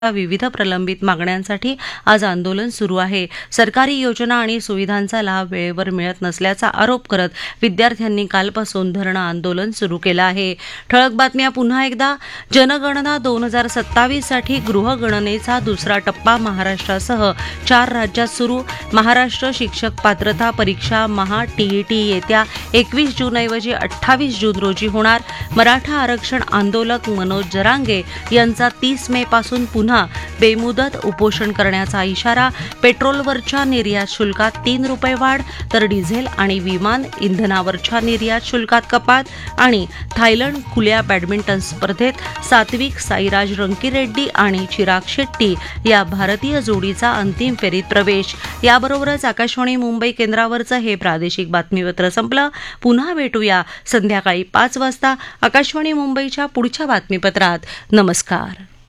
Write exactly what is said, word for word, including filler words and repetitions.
विविध प्रलंबित मागण्यांसाठी आज आंदोलन सुरू आहे. सरकारी योजना आणि सुविधांचा लाभ वेळेवर मिळत नसल्याचा आरोप करत विद्यार्थ्यांनी कालपासून धरणं आंदोलन सुरू केलं आहे. ठळक बातम्या पुन्हा एकदा. जनगणना दोन हजार सत्तावीस साठी गृहगणनेचा दुसरा टप्पा महाराष्ट्रासह चार राज्यात सुरू. महाराष्ट्र शिक्षक पात्रता परीक्षा महा टीईटी येत्या एकवीस जूनऐवजी अठ्ठावीस जून रोजी होणार. मराठा आरक्षण आंदोलक मनोज जरांगे यांचा तीस मे पासून पुन्हा बेमुदत उपोषण करण्याचा इशारा. पेट्रोलवरच्या निर्यात शुल्कात तीन रुपये वाढ तर डिझेल आणि विमान इंधनावरच्या निर्यात शुल्कात कपात. आणि थायलंड खुल्या बॅडमिंटन स्पर्धेत सात्विक साईराज रंकीरेड्डी आणि चिराग शेट्टी या भारतीय जोडीचा अंतिम फेरीत प्रवेश. याबरोबरच आकाशवाणी मुंबई केंद्रावरचं हे प्रादेशिक बातमीपत्र संपलं. पुन्हा भेटूया संध्याकाळी पाच वाजता आकाशवाणी मुंबईच्या पुढच्या बातमीपत्रात. नमस्कार.